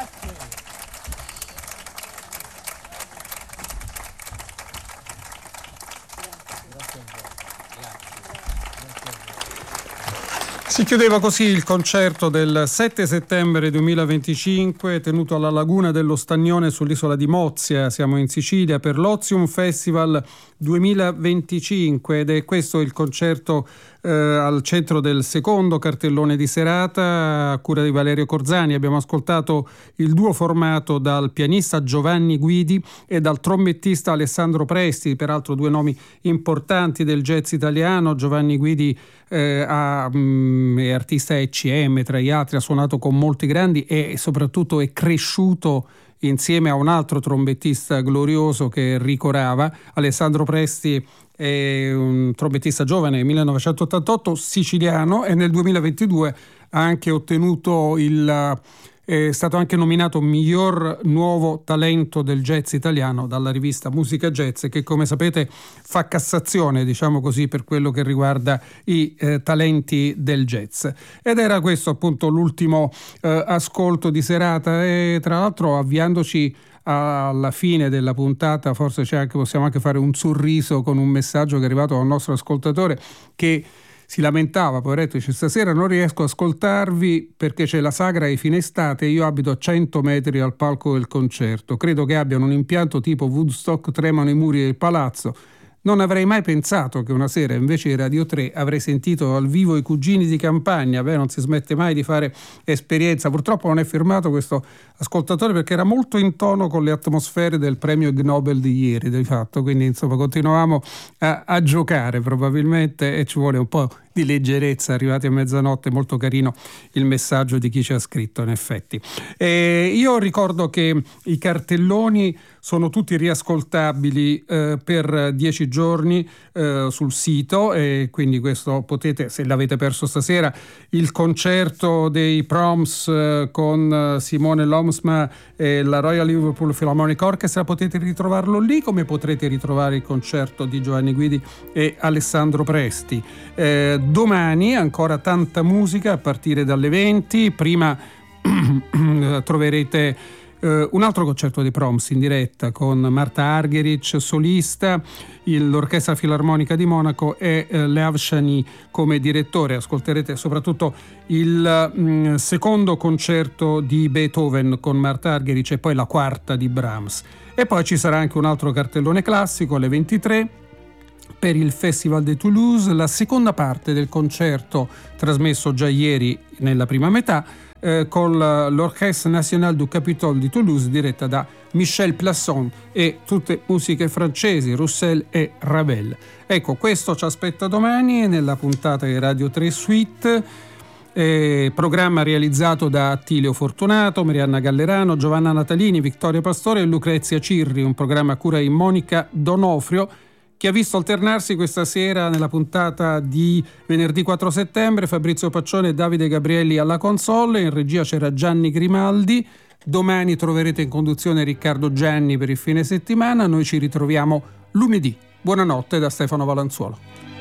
Si chiudeva così il concerto del 7 settembre 2025 tenuto alla Laguna dello Stagnone sull'isola di Mozia, siamo in Sicilia, per l'Ozium Festival 2025 ed è questo il concerto al centro del secondo cartellone di serata a cura di Valerio Corzani. Abbiamo ascoltato il duo formato dal pianista Giovanni Guidi e dal trombettista Alessandro Presti, peraltro due nomi importanti del jazz italiano. Giovanni Guidi è artista ECM, tra gli altri ha suonato con molti grandi e soprattutto è cresciuto insieme a un altro trombettista glorioso che è Enrico Rava. Alessandro Presti è un trombettista giovane, 1988, siciliano, e nel 2022 ha anche ottenuto è stato anche nominato miglior nuovo talento del jazz italiano dalla rivista Musica Jazz, che come sapete fa cassazione, diciamo così, per quello che riguarda i talenti del jazz. Ed era questo appunto l'ultimo ascolto di serata e tra l'altro avviandoci alla fine della puntata forse possiamo anche fare un sorriso con un messaggio che è arrivato a un nostro ascoltatore che si lamentava, poveretto, dice: stasera non riesco a ascoltarvi perché c'è la sagra di fine estate e io abito a 100 metri dal palco del concerto. Credo che abbiano un impianto tipo Woodstock, tremano i muri del palazzo. Non avrei mai pensato che una sera invece di Radio 3 avrei sentito dal vivo i Cugini di Campagna. Beh, non si smette mai di fare esperienza. Purtroppo non è firmato questo ascoltatore perché era molto in tono con le atmosfere del premio Ig Nobel di ieri, di fatto. Quindi insomma continuavamo a giocare probabilmente e ci vuole un po' di leggerezza arrivati a mezzanotte. Molto carino il messaggio di chi ci ha scritto, in effetti. Io ricordo che i cartelloni sono tutti riascoltabili per 10 giorni sul sito e quindi questo potete, se l'avete perso stasera, il concerto dei Proms con Simone Lomsma e la Royal Liverpool Philharmonic Orchestra, potete ritrovarlo lì, come potrete ritrovare il concerto di Giovanni Guidi e Alessandro Presti. Domani ancora tanta musica a partire dalle 20. Prima troverete un altro concerto dei Proms in diretta con Marta Argerich solista, l'Orchestra Filarmonica di Monaco e Leav Shani come direttore. Ascolterete soprattutto il secondo concerto di Beethoven con Marta Argerich e poi la quarta di Brahms. E poi ci sarà anche un altro cartellone classico alle 23 per il Festival de Toulouse, la seconda parte del concerto trasmesso già ieri nella prima metà con l'Orchestre Nationale du Capitole di Toulouse diretta da Michel Plasson e tutte musiche francesi, Roussel e Ravel. Ecco, questo ci aspetta domani nella puntata di Radio 3 Suite, programma realizzato da Attilio Fortunato, Marianna Gallerano, Giovanna Natalini, Vittoria Pastore e Lucrezia Cirri, un programma a cura di Monica Donofrio, che ha visto alternarsi questa sera nella puntata di venerdì 4 settembre Fabrizio Paccione e Davide Gabrielli alla console, in regia c'era Gianni Grimaldi. Domani troverete in conduzione Riccardo Gianni per il fine settimana, noi ci ritroviamo lunedì. Buonanotte da Stefano Valanzuolo.